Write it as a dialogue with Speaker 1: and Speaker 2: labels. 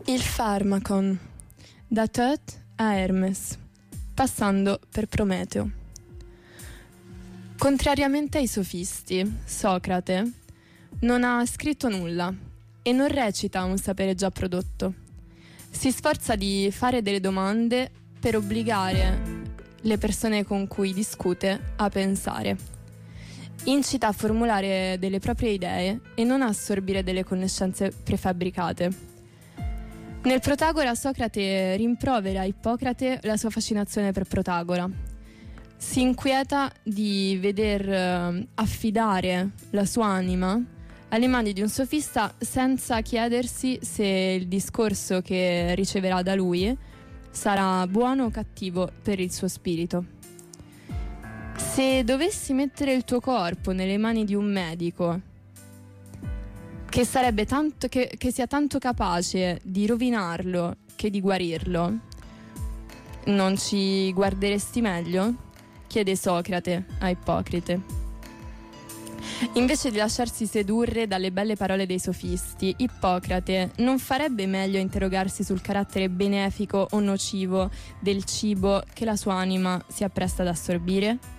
Speaker 1: Il Pharmakon, da Thoth a Hermes, passando per Prometeo. Contrariamente ai sofisti, Socrate non ha scritto nulla e non recita un sapere già prodotto. Si sforza di fare delle domande per obbligare le persone con cui discute a pensare. Incita a formulare delle proprie idee e non a assorbire delle conoscenze prefabbricate. Nel Protagora Socrate rimprovera a Ippocrate la sua fascinazione per Protagora. Si inquieta di veder affidare la sua anima alle mani di un sofista senza chiedersi se il discorso che riceverà da lui sarà buono o cattivo per il suo spirito. Se dovessi mettere il tuo corpo nelle mani di un medico che sarebbe tanto, che sia tanto capace di rovinarlo che di guarirlo, non ci guarderesti meglio? Chiede Socrate a Ippocrate. Invece di lasciarsi sedurre dalle belle parole dei sofisti, Ippocrate non farebbe meglio a interrogarsi sul carattere benefico o nocivo del cibo che la sua anima si appresta ad assorbire?